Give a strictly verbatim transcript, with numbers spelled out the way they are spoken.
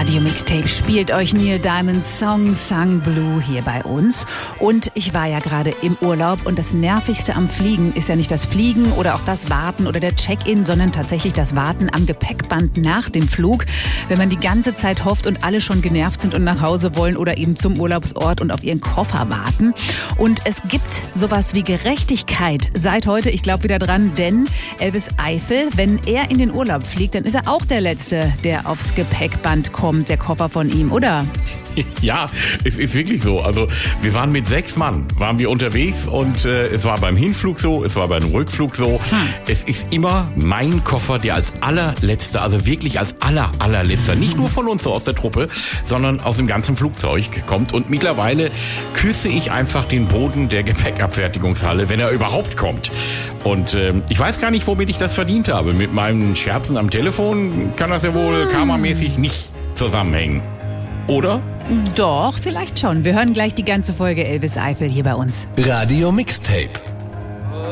Radio Mixtape spielt euch Neil Diamonds Song Sung Blue hier bei uns. Und ich war ja gerade im Urlaub und das Nervigste am Fliegen ist ja nicht das Fliegen oder auch das Warten oder der Check-in, sondern tatsächlich das Warten am Gepäckband nach dem Flug. Wenn man die ganze Zeit hofft und alle schon genervt sind und nach Hause wollen oder eben zum Urlaubsort und auf ihren Koffer warten. Und es gibt sowas wie Gerechtigkeit seit heute, ich glaube wieder dran, denn Elvis Eifel, wenn er in den Urlaub fliegt, dann ist er auch der Letzte, der aufs Gepäckband kommt, der Koffer von ihm, oder? Ja, es ist wirklich so. Also wir waren mit sechs Mann, waren wir unterwegs und äh, es war beim Hinflug so, es war beim Rückflug so. Hm. Es ist immer mein Koffer, der als allerletzter, also wirklich als aller, allerletzter, nicht nur von uns so aus der Truppe, sondern aus dem ganzen Flugzeug kommt. Und mittlerweile küsse ich einfach den Boden der Gepäckabfertigungshalle, wenn er überhaupt kommt. Und äh, ich weiß gar nicht, womit ich das verdient habe. Mit meinen Scherzen am Telefon kann das ja wohl hm. karmamäßig nicht zusammenhängen. Oder? Doch, vielleicht schon. Wir hören gleich die ganze Folge Elvis Eifel hier bei uns. Radio Mixtape.